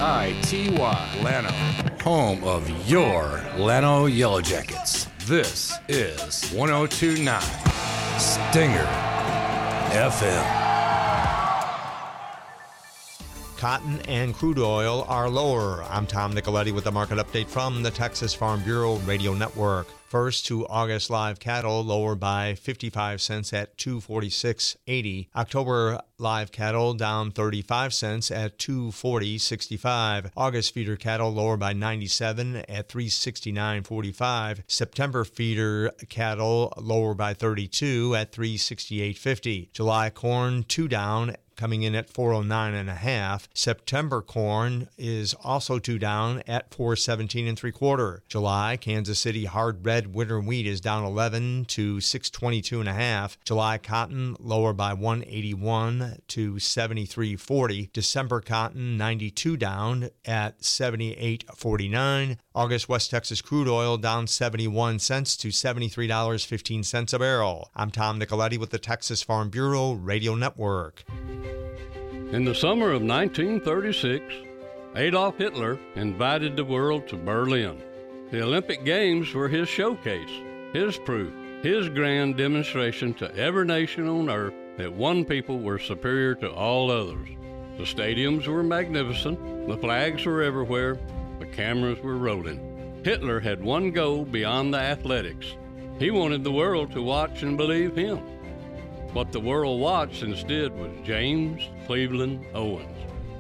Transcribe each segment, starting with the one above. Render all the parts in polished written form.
Llano, home of your Llano Yellow Jackets. This is 102.9 Stinger FM. Cotton and crude oil are lower. I'm Tom Nicoletti with the market update from the Texas Farm Bureau Radio Network. First to August live cattle lower by 55 cents at $246.80. October live cattle down 35 cents at $240.65. August feeder cattle lower by 97 at $369.45. September feeder cattle lower by 32 at $368.50. July corn 2 down, coming in at $409.50. September corn is also 2 down at $417 3/4. July Kansas City hard red winter wheat is down 11 to $622.50. July cotton lower by 181 to $73.40. December cotton 92 down at $78.49. August West Texas crude oil down 71 cents to $73.15 a barrel. I'm Tom Nicoletti with the Texas Farm Bureau Radio Network. In the summer of 1936, Adolf Hitler invited the world to Berlin. The Olympic Games were his showcase, his proof, his grand demonstration to every nation on earth that one people were superior to all others. The stadiums were magnificent, the flags were everywhere, the cameras were rolling. Hitler had one goal beyond the athletics. He wanted the world to watch and believe him. What the world watched instead was James Cleveland Owens.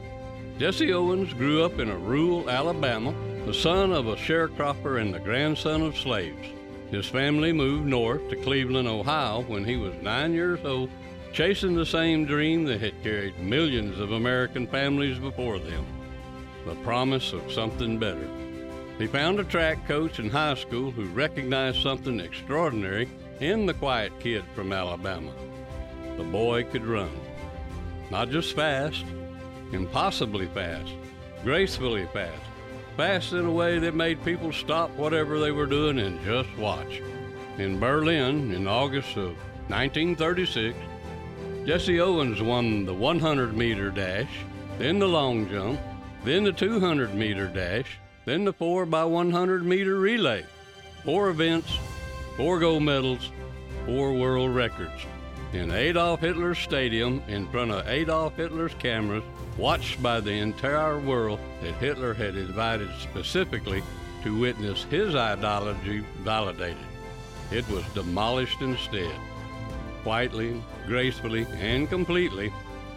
Jesse Owens grew up in a rural Alabama, the son of a sharecropper and the grandson of slaves. His family moved north to Cleveland, Ohio when he was 9 years old, chasing the same dream that had carried millions of American families before them, the promise of something better. He found a track coach in high school who recognized something extraordinary in the quiet kid from Alabama. The boy could run. Not just fast, impossibly fast, gracefully fast, fast in a way that made people stop whatever they were doing and just watch. In Berlin, in August of 1936, Jesse Owens won the 100-meter dash, then the long jump, then the 200-meter dash, then the 4x100-meter relay. 4 events, 4 gold medals, 4 world records. In Adolf Hitler's stadium, in front of Adolf Hitler's cameras, watched by the entire world that Hitler had invited specifically to witness his ideology validated. It was demolished instead, quietly, gracefully, and completely,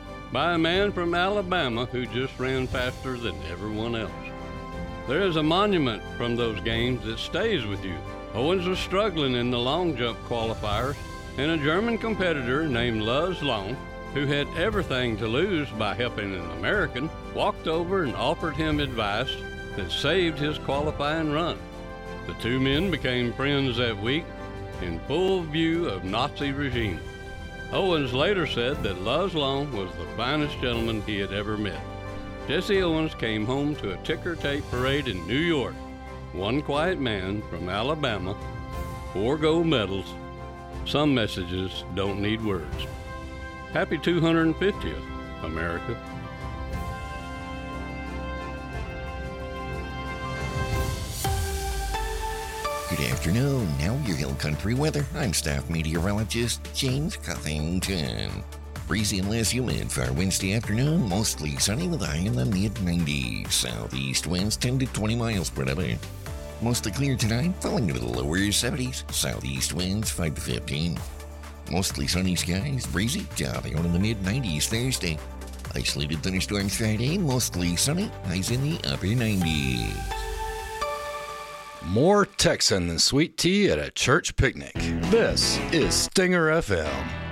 by a man from Alabama who just ran faster than everyone else. There is a monument from those games that stays with you. Owens was struggling in the long jump qualifiers, and a German competitor named Luz Long, who had everything to lose by helping an American, walked over and offered him advice that saved his qualifying run. The two men became friends that week in full view of Nazi regime. Owens later said that Luz Long was the finest gentleman he had ever met. Jesse Owens came home to a ticker tape parade in New York. One quiet man from Alabama, 4 gold medals. Some messages don't need words. Happy 250th, America. Good afternoon. Now your Hill Country weather. I'm staff meteorologist James Cuthington. Breezy and less humid for Wednesday afternoon. Mostly sunny with a high in the mid-90s. Southeast winds 10 to 20 miles per hour. Mostly clear tonight, falling to the lower 70s. Southeast winds 5 to 15. Mostly sunny skies, breezy, topping out in the mid-90s Thursday. Isolated thunderstorms Friday, mostly sunny, highs in the upper 90s. More Texan than sweet tea at a church picnic. This is Stinger FM.